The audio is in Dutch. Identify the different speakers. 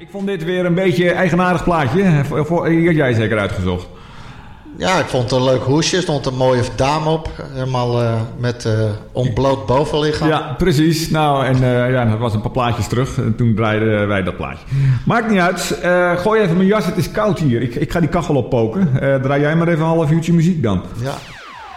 Speaker 1: Ik vond dit weer een beetje een eigenaardig plaatje. Die had jij zeker uitgezocht.
Speaker 2: Ja, ik vond het een leuk hoesje. Er stond een mooie dame op. Helemaal met ontbloot bovenlichaam.
Speaker 1: Ja, precies. Nou, en dat was een paar plaatjes terug. En toen draaiden wij dat plaatje. Maakt niet uit. Gooi even mijn jas, het is koud hier. Ik ga die kachel oppoken. Draai jij maar even een half uurtje muziek dan.
Speaker 2: Ja.